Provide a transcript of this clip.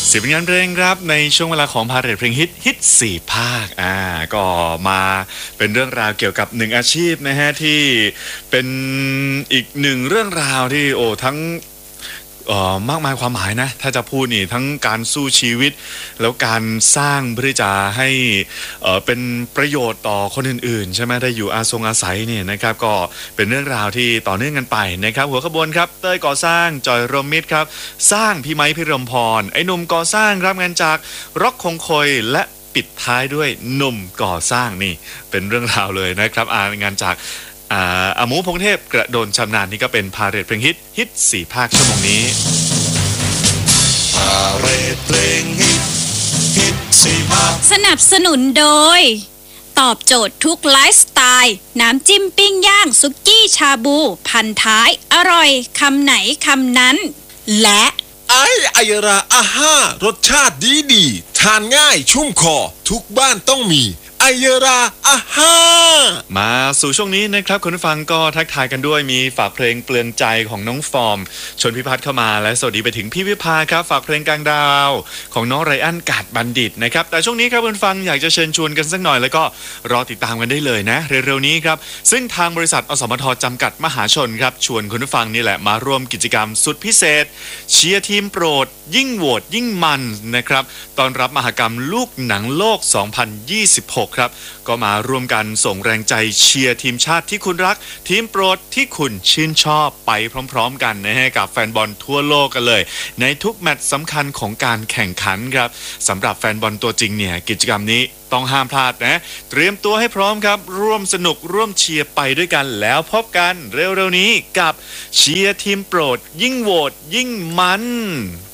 สิบงานเพลงครับในช่วงเวลาของพาเหรดเพลงฮิตสี่ภาคก็มาเป็นเรื่องราวเกี่ยวกับหนึ่งอาชีพนะฮะที่เป็นอีกหนึ่งเรื่องราวที่ทั้งมากมายความหมายนะถ้าจะพูดนี่ทั้งการสู้ชีวิตแล้วการสร้างเพื่อที่จะให้เป็นประโยชน์ต่อคนอื่นๆใช่ไหมได้อยู่อาศัยเนี่ยนะครับก็เป็นเรื่องราวที่ต่อเนื่องกันไปนะครับหัวขบวนครับเต้ยก่อสร้างจอยรวมมิตรครับสร้างพี่ไม้พิรมพรไอ้หนุ่มก่อสร้างรับงานจากร็อกคงคอยและปิดท้ายด้วยหนุ่มก่อสร้างนี่เป็นเรื่องราวเลยนะครับงานจากอาหมูพงเทพกระโดนชำนาญนี่ก็เป็นพาเหรดเพลงฮิตสี่ภาคชั่วโมงนี้พาเหรดเพลงฮิตสี่ภาคสนับสนุนโดยตอบโจทย์ทุกไลฟ์สไตล์น้ำจิ้มปิ้งย่างซุกี้ชาบูพันท้ายอร่อยคำไหนคำนั้นและไอยราอาห้ารสชาติดีทานง่ายชุ่มคอทุกบ้านต้องมีไอยราอาห้ามาสู่ช่วงนี้นะครับคุณผู้ฟังก็ทักทายกันด้วยมีฝากเพลงเปลืองใจของน้องฟอร์มชนพิพัฒน์เข้ามาและสวัสดีไปถึงพี่วิภาครับฝากเพลงกลางดาวของน้องไรอันกาดบัณฑิตนะครับแต่ช่วงนี้ครับคุณผู้ฟังอยากจะเชิญชวนกันสักหน่อยแล้วก็รอติดตามกันได้เลยนะเร็วๆนี้ครับซึ่งทางบริษัทอสมทจำกัดมหาชนครับชวนคุณผู้ฟังนี่แหละมาร่วมกิจกรรมสุดพิเศษเชียร์ทีมโปรดยิ่งโหวตยิ่งมันนะครับตอนรับมหกรรมลูกหนังโลก 2026 ครับก็มาร่วมกันส่งแรงใจเชียร์ทีมชาติที่คุณรักทีมโปรดที่คุณชื่นชอบไปพร้อมๆกันนะฮะกับแฟนบอลทั่วโลกกันเลยในทุกแมตช์สำคัญของการแข่งขันครับสำหรับแฟนบอลตัวจริงเนี่ยกิจกรรมนี้ต้องห้ามพลาดนะเตรียมตัวให้พร้อมครับร่วมสนุกร่วมเชียร์ไปด้วยกันแล้วพบกันเร็วๆนี้กับเชียร์ทีมโปรดยิ่งโหวตยิ่งมัน